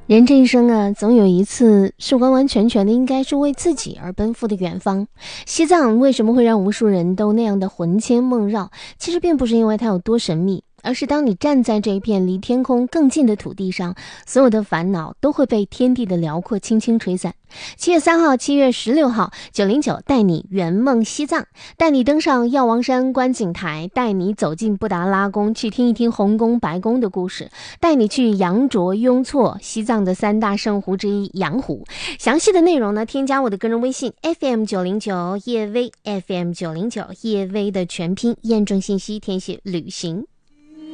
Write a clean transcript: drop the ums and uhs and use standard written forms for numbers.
人这一生啊，总有一次是完完全全的应该是为自己而奔赴的远方。西藏为什么会让无数人都那样的魂牵梦绕？其实并不是因为它有多神秘，而是当你站在这一片离天空更近的土地上，所有的烦恼都会被天地的辽阔轻轻吹散。7月3号、7月16号，909带你圆梦西藏，带你登上药王山观景台，带你走进布达拉宫去听一听红宫白宫的故事，带你去羊卓雍措，西藏的3大圣湖之一羊湖。详细的内容呢，添加我的个人微信 FM909叶薇 FM909叶薇的全拼，验证信息填写旅行。